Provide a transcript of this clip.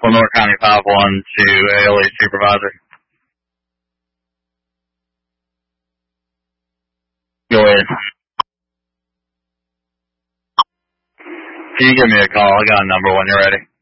North County 5-1 to ALE Supervisor. Go ahead. Can you give me a call? I got a number when you're ready.